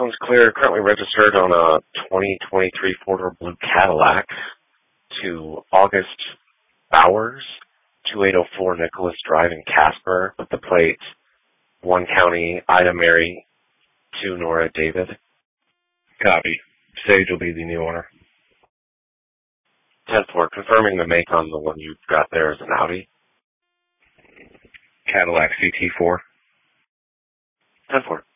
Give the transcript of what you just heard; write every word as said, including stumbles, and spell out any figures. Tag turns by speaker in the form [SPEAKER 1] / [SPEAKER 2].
[SPEAKER 1] Phone's clear. Currently registered on a twenty twenty-three four-door blue Cadillac to August Bowers, twenty-eight oh four Nicholas Drive in Casper, with the plate one County, Ida Mary, two Nora David.
[SPEAKER 2] Copy. Sage will be the new owner.
[SPEAKER 1] ten four, confirming the make on the one you've got there is an Audi.
[SPEAKER 2] Cadillac C T four.
[SPEAKER 1] ten four.